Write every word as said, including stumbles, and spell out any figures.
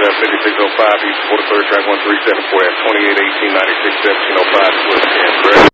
F fifty-six oh five, East forty-third track one three seven four F twenty-eight eighteen ninety-six seventeen oh five is where it stands, correct?